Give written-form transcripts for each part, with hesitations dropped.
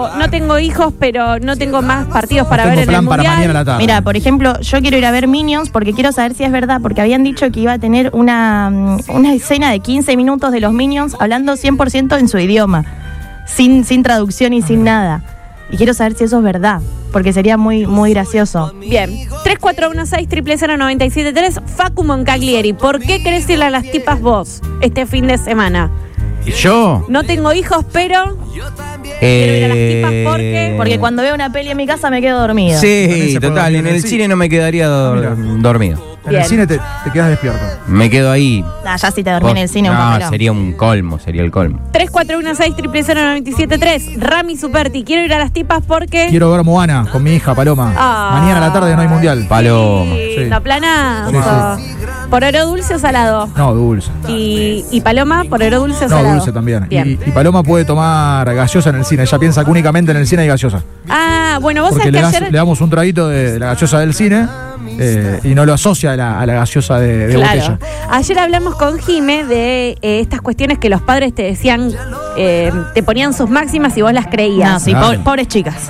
tengo hijos, pero no tengo más partidos para ver en el Mundial. Para mañana a la tarde. Mira, por ejemplo, yo quiero ir a ver Minions porque quiero saber si es verdad, porque habían dicho que iba a tener una escena de 15 minutos de los Minions hablando 100% en su idioma, sin traducción y sin nada. Y quiero saber si eso es verdad, porque sería muy, muy gracioso. Bien, 3416-000973, Facu Moncaglieri, ¿por qué querés ir a las tipas vos este fin de semana? ¿Y yo? No tengo hijos, pero quiero ir a las tipas porque cuando veo una peli en mi casa me quedo dormido. Sí, total, en el cine no me quedaría dormido. En el cine te quedas despierto. Me quedo ahí. Ya si te dormí en el cine un papelón. Sería un colmo, sería el colmo. 3416-000973, Rami Superti, quiero ir a las tipas porque... Quiero ver Moana con mi hija Paloma. Mañana a la tarde no hay mundial. Paloma. Sí, la planazo. Sí. ¿Por oro dulce o salado? No, dulce. ¿Y Paloma, por oro dulce o salado? No, dulce también. Bien. Y Paloma puede tomar gaseosa en el cine. Ella piensa que únicamente en el cine hay gaseosa. Bueno, vos porque sabés que ayer... le damos un traguito de la gaseosa del cine y no lo asocia a la gaseosa de botella. Ayer hablamos con Jime de estas cuestiones que los padres te decían, te ponían sus máximas y vos las creías. No, sí, pobres chicas.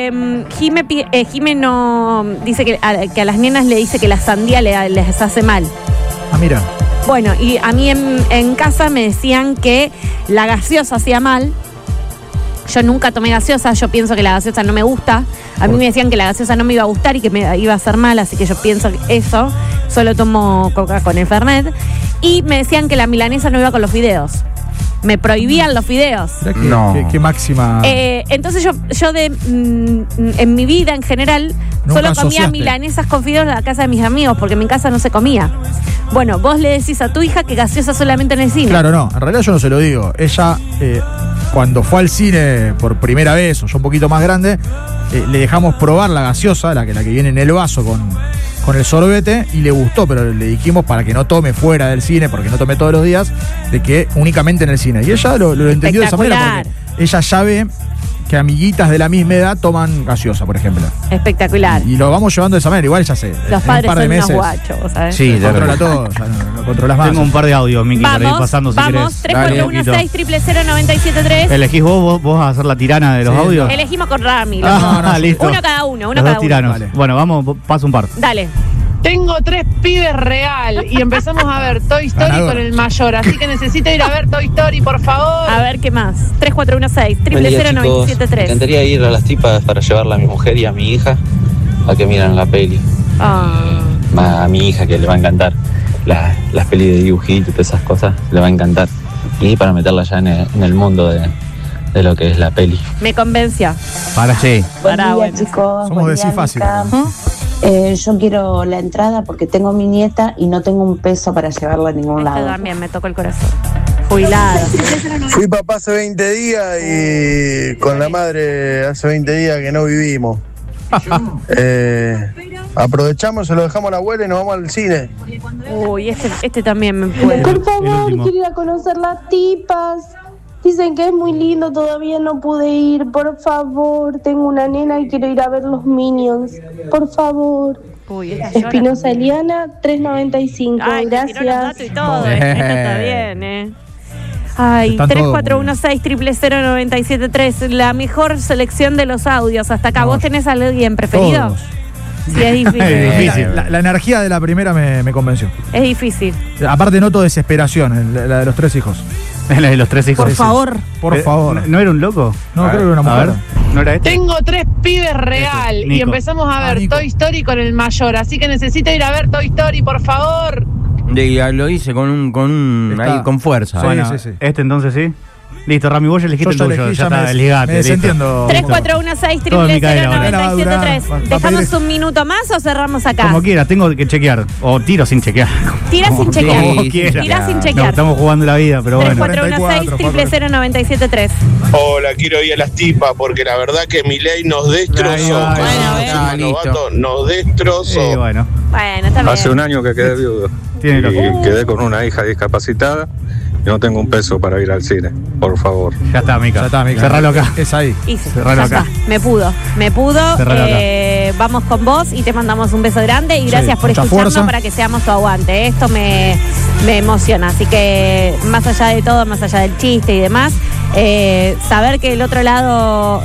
Jime no dice que a las nenas le dice que la sandía les hace mal. Mira. Bueno, y a mí en casa me decían que la gaseosa hacía mal. Yo nunca tomé gaseosa, yo pienso que la gaseosa no me gusta. A mí me decían que la gaseosa no me iba a gustar y que me iba a hacer mal, así que yo pienso que eso. Solo tomo coca con el Fernet. Y me decían que la milanesa no iba con los fideos. Me prohibían los fideos. ¿Qué máxima? Entonces yo en mi vida en general solo comía milanesas con fideos en la casa de mis amigos, porque en mi casa no se comía. Bueno, vos le decís a tu hija que gaseosa solamente en el cine. Claro, no, en realidad yo no se lo digo. Ella, cuando fue al cine por primera vez, o yo un poquito más grande, le dejamos probar la gaseosa, la que viene en el vaso con el sorbete, y le gustó, pero le dijimos para que no tome fuera del cine, porque no tome todos los días, de que únicamente en el cine. Y ella lo entendió de esa manera, porque ella ya ve que amiguitas de la misma edad toman gaseosa, por ejemplo. Espectacular. Y lo vamos llevando de esa manera, igual ya sé. Los padres son unos guachos, ¿sabes? Sí, ya controla todo, ya no controlas más. Tengo un par de audios, Miki, para ir pasando si querés. Vamos, 3416-000973. ¿Elegís vos a hacer la tirana de los audios? Elegimos con Rami. Listo. Uno cada uno, los dos tiranos. Vale. Bueno, vamos, paso un par. Dale. Tengo 3 pibes real y empezamos a ver Toy Story con el mayor, así que necesito ir a ver Toy Story, por favor. A ver, ¿qué más? 3416-000973. Me encantaría ir a las tipas para llevarla a mi mujer y a mi hija a que miran la peli. A mi hija, que le va a encantar las pelis de dibujitos y todas esas cosas, le va a encantar. Y para meterla ya en el mundo de lo que es la peli. Me convenció. Buen día, chicos. Somos de sí fácil. Yo quiero la entrada porque tengo mi nieta y no tengo un peso para llevarla a ningún lado. También me tocó el corazón. Jubilada. Fui papá hace 20 días y con la madre hace 20 días que no vivimos. Aprovechamos, se lo dejamos a la abuela y nos vamos al cine. Uy, este también me puede. Por favor, quiero ir a conocer las tipas. Dicen que es muy lindo, todavía no pude ir. Por favor, tengo una nena y quiero ir a ver los Minions. Por favor. Espinosa Eliana, 395. Gracias. Y todo. Esto está bien, Ay, 3416-000973, la mejor selección de los audios. Hasta acá, ¿vos tenés a alguien preferido? Todos. Sí, es difícil. Es difícil. La energía de la primera me convenció. Es difícil. Aparte noto desesperación, la de los 3 hijos. La de los 3 hijos. Por favor. Por favor. ¿No era un loco? No, creo que era una mujer. ¿No era este? Tengo 3 pibes real y empezamos a ver Toy Story con el mayor, así que necesito ir a ver Toy Story, por favor. Lo hice con fuerza. Bueno, sí. Este entonces sí. Listo, Rami, vos ya elegiste el tuyo. Ya está, ligate. Me desentiendo. 3416-000973. ¿Dejamos un minuto más o cerramos acá? Como quiera, tengo que chequear. O tiro sin chequear. Tira sin chequear. Como quiera. Tira sin No, chequear. estamos jugando la vida, pero bueno. 3416-000973. Hola, quiero ir a las tipas porque la verdad que Milei nos destrozó. Nos destrozó. Bueno, está bien. Hace un año que quedé viudo. Tiene y quedé con una hija discapacitada. Y no tengo un peso para ir al cine, por favor. Ya está, Mica. Cerralo acá. Es ahí. Cerralo acá. Me pudo. Vamos con vos y te mandamos un beso grande y gracias por escucharnos para que seamos tu aguante. Esto me emociona. Así que más allá de todo, más allá del chiste y demás, saber que el otro lado